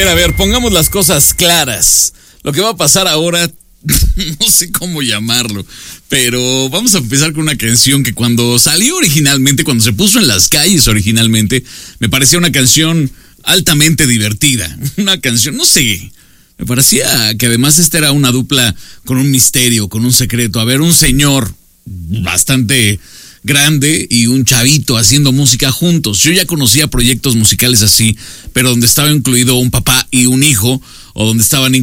ver, pongamos las cosas claras. Lo que va a pasar ahora, no sé cómo llamarlo, pero vamos a empezar con una canción que cuando salió originalmente, cuando se puso en las calles originalmente, me parecía una canción altamente divertida. Una canción, no sé, me parecía que además esta era una dupla con un misterio, con un secreto. A ver, un señor bastante grande y un chavito haciendo música juntos. Yo ya conocía proyectos musicales así, pero donde estaba incluido un papá y un hijo, o donde estaban